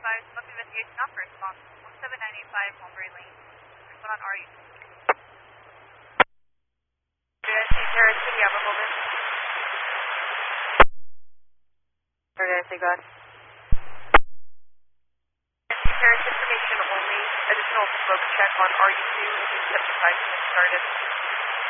Smoke investigation off response. 17985 Mulberry Lane. There's one on RU. JSC Terrace City, Aberboulder. JSC, go ahead. JSC Terrace information only. Additional smoke check on RU2 and 75 minutes started.